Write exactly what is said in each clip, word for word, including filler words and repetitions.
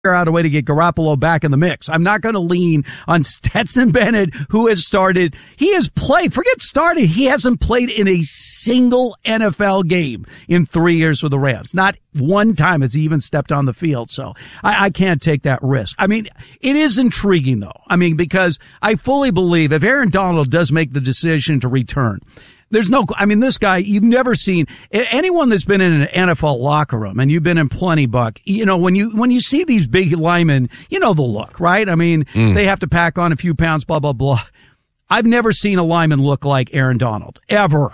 out a way to get Garoppolo back in the mix. I'm not going to lean on Stetson Bennett, who has started. He has played. Forget started. He hasn't played in a single N F L game in three years with the Rams. Not one time has he even stepped on the field. So I, I can't take that risk. I mean, it is intriguing, though. I mean, because I fully believe if Aaron Donald does make the decision to return, there's no, I mean, this guy, you've never seen anyone that's been in an N F L locker room, and you've been in plenty, Buck, you know, when you, when you see these big linemen, you know the look, right? I mean, mm. they have to pack on a few pounds, blah, blah, blah. I've never seen a lineman look like Aaron Donald. Ever.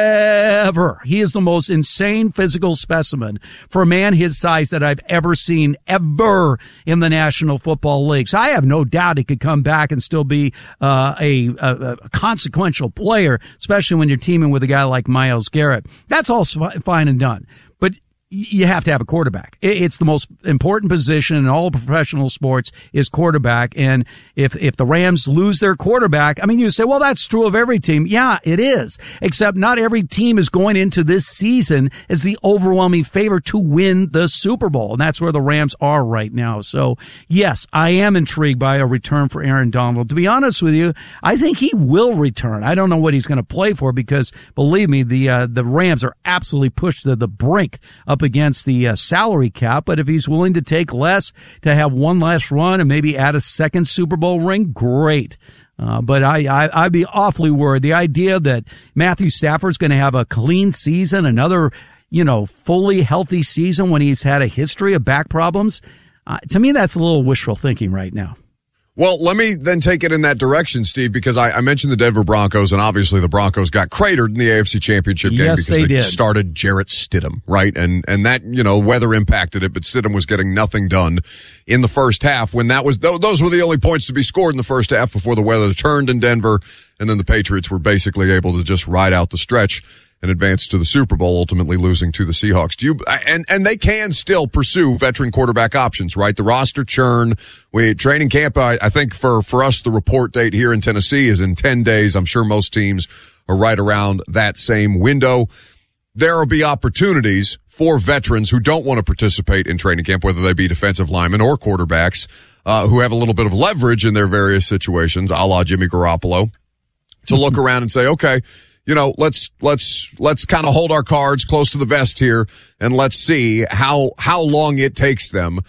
Ever. He is the most insane physical specimen for a man his size that I've ever seen ever in the National Football League. So I have no doubt he could come back and still be uh, a, a, a consequential player, especially when you're teaming with a guy like Myles Garrett. That's all fine and done. But you have to have a quarterback. It's the most important position in all professional sports is quarterback. And if, if the Rams lose their quarterback, I mean, you say, well, that's true of every team. Yeah, it is. Except not every team is going into this season as the overwhelming favorite to win the Super Bowl. And that's where the Rams are right now. So yes, I am intrigued by a return for Aaron Donald. To be honest with you, I think he will return. I don't know what he's going to play for because believe me, the, uh, the Rams are absolutely pushed to the brink of against the uh, salary cap, but if he's willing to take less to have one last run and maybe add a second Super Bowl ring, great. Uh, but I, I, I'd be awfully worried. The idea that Matthew Stafford's going to have a clean season, another, you know, fully healthy season when he's had a history of back problems, uh, to me, that's a little wishful thinking right now. Well, let me then take it in that direction, Steve, because I, I mentioned the Denver Broncos, and obviously the Broncos got cratered in the A F C Championship game yes, because they, they did. started Jarrett Stidham, right? And and that, you know, weather impacted it, but Stidham was getting nothing done in the first half when that was, those were the only points to be scored in the first half before the weather turned in Denver, and then the Patriots were basically able to just ride out the stretch and advance to the Super Bowl, ultimately losing to the Seahawks. Do you, and, and they can still pursue veteran quarterback options, right? The roster churn, we, training camp, I, I think for, for us, the report date here in Tennessee is in ten days. I'm sure most teams are right around that same window. There will be opportunities for veterans who don't want to participate in training camp, whether they be defensive linemen or quarterbacks, uh, who have a little bit of leverage in their various situations, a la Jimmy Garoppolo, to look around and say, okay, you know, let's, let's, let's kind of hold our cards close to the vest here and let's see how, how long it takes them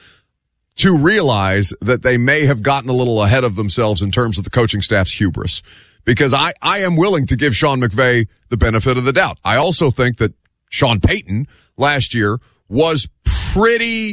to realize that they may have gotten a little ahead of themselves in terms of the coaching staff's hubris. Because I, I am willing to give Sean McVay the benefit of the doubt. I also think that Sean Payton last year was pretty,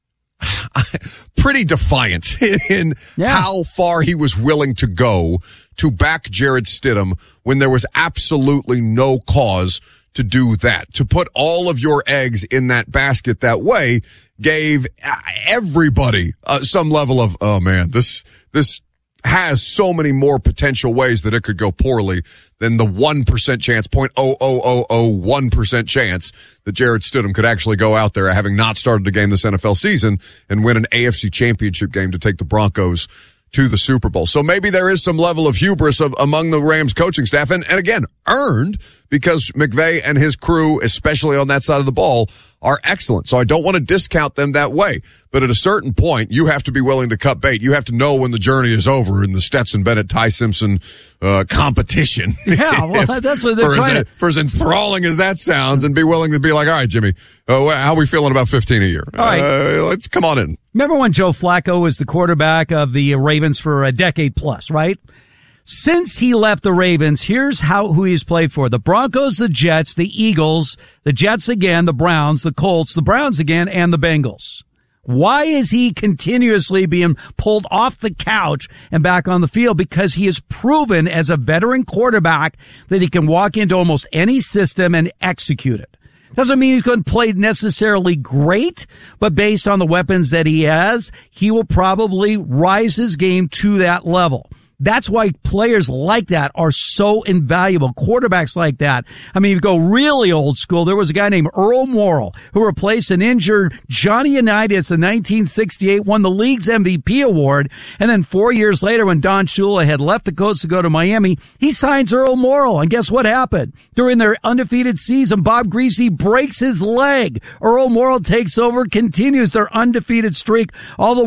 pretty defiant in yeah. how far he was willing to go to back Jarrett Stidham when there was absolutely no cause to do that. To put all of your eggs in that basket that way gave everybody uh, some level of, oh man, this, this has so many more potential ways that it could go poorly than the one percent chance, zero point zero zero zero zero one percent chance that Jarrett Stidham could actually go out there having not started a game this N F L season and win an A F C championship game to take the Broncos to the Super Bowl. So maybe there is some level of hubris of, among the Rams coaching staff, and, and again, earned, because McVay and his crew, especially on that side of the ball, are excellent. So I don't want to discount them that way. But at a certain point, you have to be willing to cut bait. You have to know when the journey is over in the Stetson Bennett, Ty Simpson uh, competition. Yeah, well, if, that's what they're for trying as, to... For as enthralling as that sounds, and be willing to be like, all right, Jimmy, uh, how are we feeling about fifteen a year? All right. Uh, let's come on in. Remember when Joe Flacco was the quarterback of the Ravens for a decade plus, right? Since he left the Ravens, here's how who he's played for. The Broncos, the Jets, the Eagles, the Jets again, the Browns, the Colts, the Browns again, and the Bengals. Why is he continuously being pulled off the couch and back on the field? Because he has proven as a veteran quarterback that he can walk into almost any system and execute it. Doesn't mean he's going to play necessarily great, but based on the weapons that he has, he will probably rise his game to that level. That's why players like that are so invaluable. Quarterbacks like that. I mean, you go really old school. There was a guy named Earl Morrall who replaced an injured Johnny Unitas in nineteen sixty-eight, won the league's M V P award. And then four years later, when Don Shula had left the Colts to go to Miami, he signs Earl Morrall. And guess what happened? During their undefeated season, Bob Greasy breaks his leg. Earl Morrall takes over, continues their undefeated streak all the